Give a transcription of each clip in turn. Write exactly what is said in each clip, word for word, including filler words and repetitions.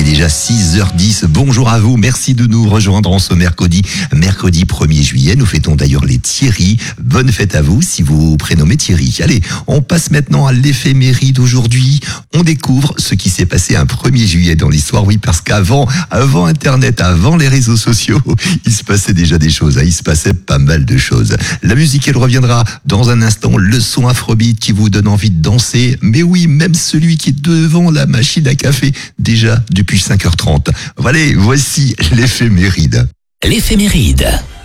est déjà six heures dix. Bonjour à vous, merci de nous rejoindre en ce mercredi, mercredi premier juillet. Nous fêtons d'ailleurs les Thierry. Bonne fête à vous si vous prénommez Thierry. Allez, on passe maintenant à l'éphéméride d'aujourd'hui. On découvre ce qui s'est passé un premier juillet dans l'histoire. Oui, parce qu'avant, avant Internet, avant les réseaux sociaux, il se passait déjà des choses. Il se passait pas mal de choses. La musique, elle reviendra dans un instant. Le son afrobeat qui vous donne envie de danser. Mais oui, même celui qui est devant la machine à café, déjà depuis cinq heures trente. Voilà, voici l'éphéméride. L'éphéméride.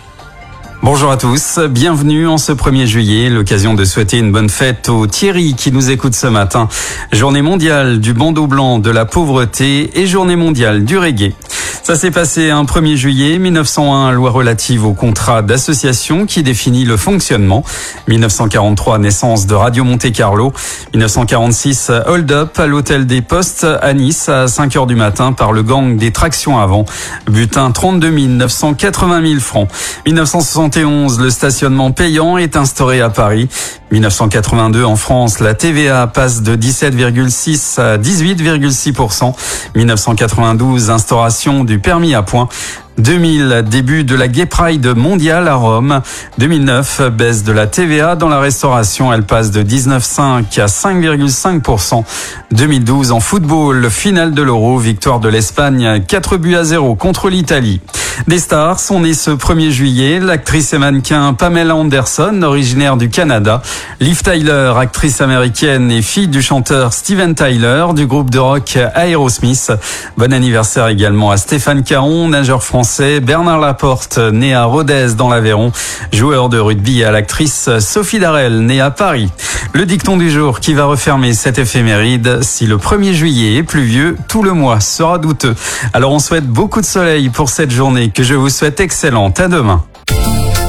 Bonjour à tous, bienvenue en ce premier juillet, l'occasion de souhaiter une bonne fête aux Thierry qui nous écoutent ce matin. Journée mondiale du bandeau blanc de la pauvreté et journée mondiale du reggae. Ça s'est passé un premier juillet mille neuf cent un, loi relative au contrat d'association qui définit le fonctionnement. mille neuf cent quarante-trois, naissance de Radio Monte Carlo. mille neuf cent quarante-six, hold-up à l'hôtel des Postes à Nice à cinq heures du matin par le gang des tractions avant. Butin trente-deux mille neuf cent quatre-vingt mille francs. mille neuf cent soixante et onze, le stationnement payant est instauré à Paris. mille neuf cent quatre-vingt-deux, en France, la T V A passe de dix-sept virgule six à dix-huit virgule six pour cent. mille neuf cent quatre-vingt-douze, instauration du permis à points. deux mille, début de la Gay Pride mondiale à Rome. deux mille neuf, baisse de la T V A dans la restauration. Elle passe de dix-neuf virgule cinq à cinq virgule cinq pour cent. deux mille douze, en football, finale de l'Euro, victoire de l'Espagne, quatre buts à zéro contre l'Italie. Des stars sont nées ce premier juillet. L'actrice et mannequin Pamela Anderson, originaire du Canada. Liv Tyler, actrice américaine et fille du chanteur Steven Tyler du groupe de rock Aerosmith. Bon anniversaire également à Stéphane Caron, nageur français. Bernard Laporte, né à Rodez dans l'Aveyron. Joueur de rugby, à l'actrice Sophie Darel, née à Paris. Le dicton du jour qui va refermer cette éphéméride. Si le premier juillet est pluvieux, tout le mois sera douteux. Alors on souhaite beaucoup de soleil pour cette journée que je vous souhaite excellente. À demain.